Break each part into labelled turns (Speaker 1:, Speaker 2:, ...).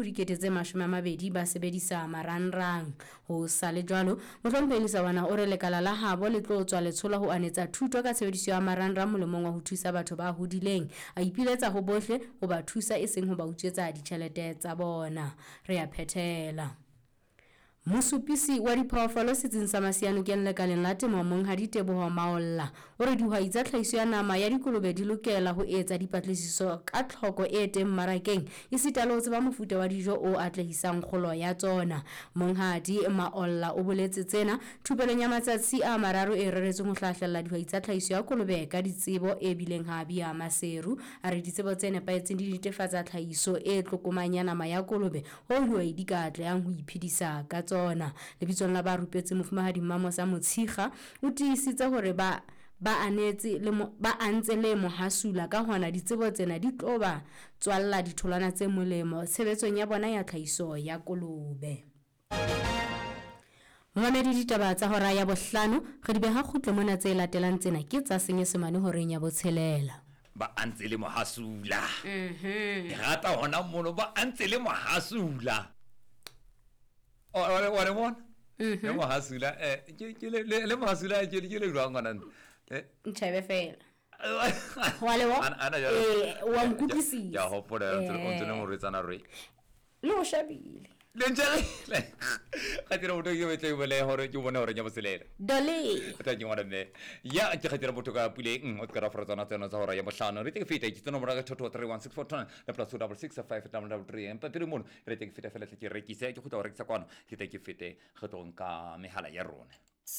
Speaker 1: ho 2020 ba sebedisa marangrang. Ho sa le jwalo, mohlomphehi Sawana o re lekala la habo le tlo tswa letsola ho anetsa thuto ka tshebediso ya marangrang molemong wa ho thusa batho ba hodileng. A ipiletsa ho bohle ho ba thusa eseng ho ba utswetsa ditjhelete tsa bona. Re a phethela. Mosupisi wa diphoofolo setsing sa Masianokeng lekaleng la temo Monghadi Teboho Maolla o re dihwai tsa tlhahiso ya nama ya dikolobe di lokela ho etsa dipatlisiso ka tlhoko e teng marakeng esita le ho tseba mofuta wa dijo o atlehisang kgolo ya tsona. Monghadi Maolla o boletse tsena thupelong ya matsatsi a mararo e reretsweng ho hlahlella dihwai tsa tlhahiso ya kolobe ka ditsebo e bileng ha bia maseru. A re ditsebo tse nepahetseng di netefatsa tlhahiso e tlokomanya nama ya kolobe ho dihwai di ka atlehang ho iphedisa ka tsona. Lebitsong la ba rupetse Mofumahadi Mmamosa Motshikga o tiisitse hore ba antse le mohasula ka hona ditsebo tsena di tlo ba tswalla ditholwana tse molemo tshebetsong ya bona ya tlhahiso ya kolobe. Mamedi ditaba tsa hora ya bohlano re di beha kgutle mona tse latelang tsena ke tsa Senyesemane horeng ya botshelela.
Speaker 2: Ba antse le mohasula rata hona mono ba antse le mohasula wa re bona le mohasula le mohasula ke le jwang ngwana
Speaker 1: Ntshebe fela wa le wa nkutlwisisa
Speaker 2: ya hopola ontse le mo retsana re
Speaker 1: le o shabile
Speaker 2: le ntse ga tira motho ke betle bole hore ke bona hore nya boselela
Speaker 1: dole
Speaker 2: ta ke ngwana me ya ke ga tira motho ka puleng o tsara fretsana tsena tsa hora ya bohlano re te ke feta ke tsena mora ka thotho 31649 le plus 2665333 empa tire mono re te ke feta fela ke rekisa ke go ta rekisa kwana ke te ke fete go tonka mehala ya rona.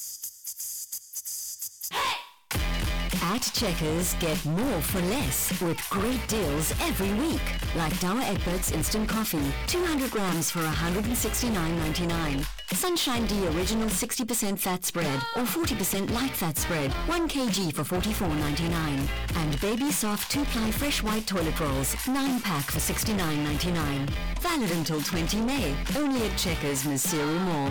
Speaker 3: At Checkers, get more for less with great deals every week. Like Dower Egberts Instant Coffee, 200 grams for $169.99. Sunshine D Original 60% fat spread or 40% light fat spread, 1 kg for $44.99. And Baby Soft 2-ply fresh white toilet rolls, 9-pack for $69.99. Valid until 20 May, only at Checkers, Masiru Mall.